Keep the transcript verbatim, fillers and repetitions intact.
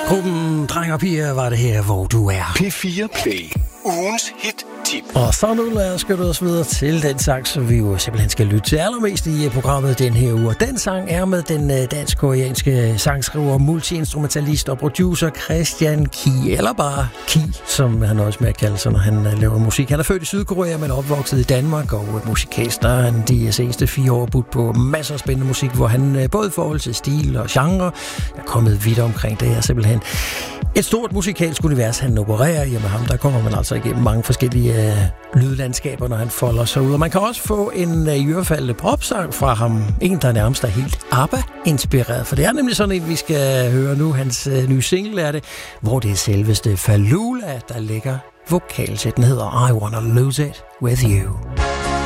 Gruppen Dreng og Piger var det her, hvor du er. P fire Play. Ugens hit-tip. Og så nu lad os skynde os videre til den sang, som vi jo simpelthen skal lytte til allermest i programmet den her uge. Den sang er med den dansk-koreanske sangskriver, multiinstrumentalist og producer Christian Ki, eller bare Ki, som han også med at kalde sig, når han laver musik. Han er født i Sydkorea, men opvokset i Danmark, og musikalsk der han de seneste fire år budt på masser af spændende musik, hvor han både i forhold til stil og genre er kommet vidt omkring. Det er simpelthen et stort musikalsk univers, han opererer i, og med ham der kommer man altså igennem mange forskellige øh, lydlandskaber, når han folder sig ud. Og man kan også få en øh, i hvert fald popsang fra ham, en der nærmest er helt ABBA-inspireret, for det er nemlig sådan en, vi skal høre nu. Hans øh, nye single er det, hvor det er selveste Falula, der lægger vokal til. Den hedder I Wanna Lose It With You.